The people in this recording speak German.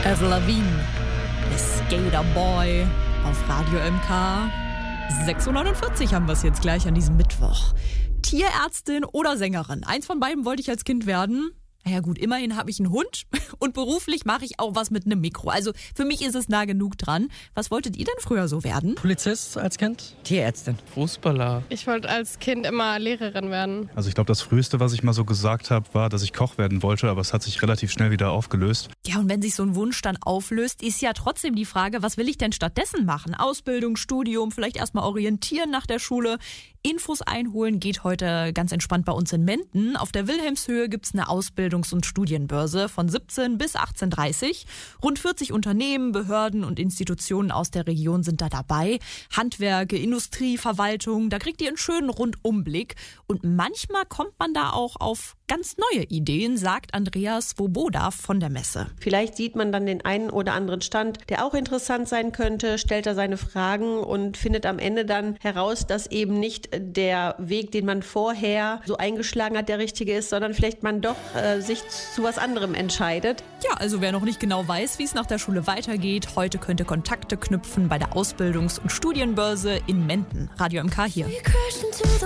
Avril Lavigne, der Skater Boy auf Radio MK. 6:49 haben wir es jetzt gleich an diesem Mittwoch. Tierärztin oder Sängerin? Eins von beiden wollte ich als Kind werden. Naja gut, immerhin habe ich einen Hund und beruflich mache ich auch was mit einem Mikro. Also für mich ist es nah genug dran. Was wolltet ihr denn früher so werden? Polizist als Kind? Tierärztin. Fußballer. Ich wollte als Kind immer Lehrerin werden. Also ich glaube, das Früheste, was ich mal so gesagt habe, war, dass ich Koch werden wollte, aber es hat sich relativ schnell wieder aufgelöst. Ja, und wenn sich so ein Wunsch dann auflöst, ist ja trotzdem die Frage, was will ich denn stattdessen machen? Ausbildung, Studium, vielleicht erstmal orientieren nach der Schule. Infos einholen geht heute ganz entspannt bei uns in Menden. Auf der Wilhelmshöhe gibt's eine Ausbildungs- und Studienbörse von 17 bis 18:30. Rund 40 Unternehmen, Behörden und Institutionen aus der Region sind da dabei. Handwerke, Industrie, Verwaltung, da kriegt ihr einen schönen Rundumblick. Und manchmal kommt man da auch auf ganz neue Ideen, sagt Andreas Svoboda von der Messe. Vielleicht sieht man dann den einen oder anderen Stand, der auch interessant sein könnte, stellt da seine Fragen und findet am Ende dann heraus, dass eben nicht der Weg, den man vorher so eingeschlagen hat, der richtige ist, sondern vielleicht man doch sich zu was anderem entscheidet. Ja, also wer noch nicht genau weiß, wie es nach der Schule weitergeht, heute könnte Kontakte knüpfen bei der Ausbildungs- und Studienbörse in Menden. Radio MK hier.